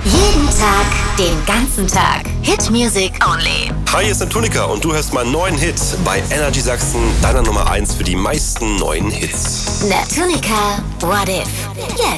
Jeden Tag, den ganzen Tag. Hit Music Only. Hi, hier ist Antonika und du hörst meinen neuen Hit bei Energy Sachsen, deiner Nummer 1 für die meisten neuen Hits. Antonika, What If? Jetzt.